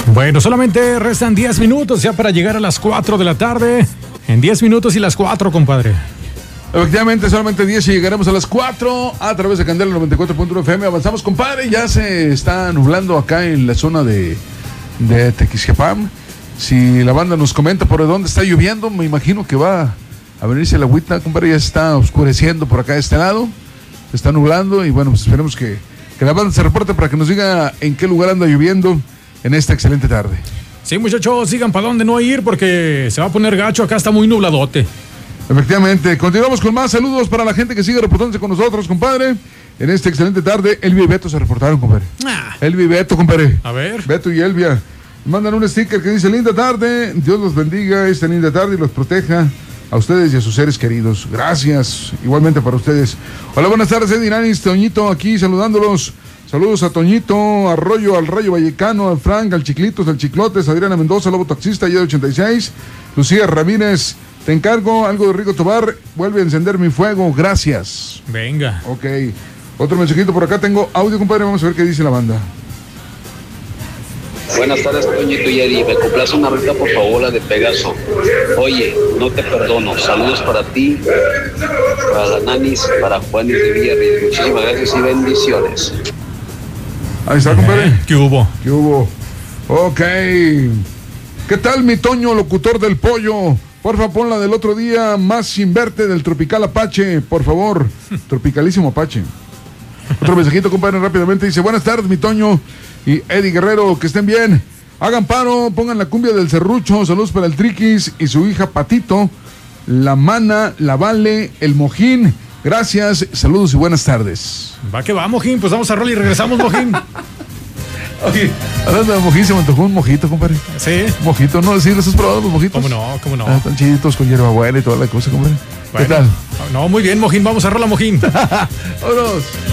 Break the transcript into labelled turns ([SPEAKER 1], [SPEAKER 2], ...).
[SPEAKER 1] Bueno, solamente restan 10 minutos ya para llegar a las 4 de la tarde. En 10 minutos y las 4, compadre.
[SPEAKER 2] Efectivamente, solamente 10 y llegaremos a las 4 a través de Candela 94.1 FM. Avanzamos, compadre. Ya se está nublando acá en la zona de Tequisquiapan. Si la banda nos comenta por dónde está lloviendo, me imagino que va a venirse la agüita, compadre. Ya se está oscureciendo por acá de este lado. Se está nublando y bueno, pues esperemos que la banda se reporte para que nos diga en qué lugar anda lloviendo en esta excelente tarde.
[SPEAKER 1] Sí, muchachos, sigan para dónde no ir porque se va a poner gacho. Acá está muy nubladote.
[SPEAKER 2] Efectivamente, continuamos con más saludos para la gente que sigue reportándose con nosotros, compadre. En esta excelente tarde, Elvia y Beto se reportaron, compadre. Elvia y Beto, compadre.
[SPEAKER 1] A ver.
[SPEAKER 2] Beto y Elvia. Mandan un sticker que dice: linda tarde, Dios los bendiga esta linda tarde y los proteja a ustedes y a sus seres queridos. Gracias, igualmente para ustedes. Hola, buenas tardes, Eddie Nanis, Toñito aquí saludándolos. Saludos a Toñito, Arroyo, al Rayo Vallecano, al Frank, al Chiclitos, al Chiclotes, Adriana Mendoza, Lobo Taxista, ya de 86, Lucía Ramírez, te encargo algo de Rico Tobar, vuelve a encender mi fuego, gracias.
[SPEAKER 1] Venga.
[SPEAKER 2] Ok, otro mensajito por acá, tengo audio, compadre, vamos a ver qué dice la banda.
[SPEAKER 3] Buenas tardes, Toñito y Eddie. Me complace una rita, por favor, la de Pegaso. Oye, no te perdono. Saludos para ti, para la Nanis, para Juan y de Villarreal. Muchísimas gracias y bendiciones.
[SPEAKER 2] Ahí está, compadre.
[SPEAKER 1] ¿Qué hubo?
[SPEAKER 2] ¿Qué hubo? Ok. ¿Qué tal, mi Toño, locutor del pollo? Porfa, pon la del otro día, más sin verte, del Tropical Apache, por favor. Tropicalísimo Apache. Otro mensajito, compadre, rápidamente. Dice: buenas tardes, mi Toño y Eddie Guerrero, que estén bien. Hagan paro, pongan la cumbia del Serrucho. Saludos para el Triquis y su hija Patito, la Mana, la Vale, el Mojín. Gracias, saludos y buenas tardes.
[SPEAKER 1] Va que va, Mojín, pues vamos a rol y regresamos, Mojín.
[SPEAKER 2] Oye, hablando de Mojín, se me antojó un mojito, compadre.
[SPEAKER 1] Sí.
[SPEAKER 2] Mojito, ¿no? ¿Sí los has probado los mojitos?
[SPEAKER 1] ¿Cómo no? ¿Cómo no?
[SPEAKER 2] Están chiditos con hierbabuena y toda la cosa, compadre.
[SPEAKER 1] Bueno,
[SPEAKER 2] ¿qué tal?
[SPEAKER 1] No, muy bien, Mojín, vamos a rola, Mojín.
[SPEAKER 2] Vámonos.